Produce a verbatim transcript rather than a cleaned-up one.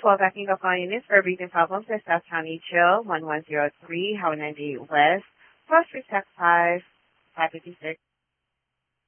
Fallback call units for breathing problems at South County Jail, one one zero three, Howard ninety-eight West, Cross Tech five, five fifty-six.